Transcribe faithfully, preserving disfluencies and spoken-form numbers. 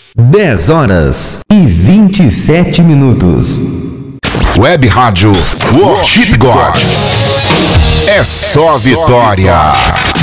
dez horas e vinte e sete minutos. Web Rádio Worship God. É só vitória.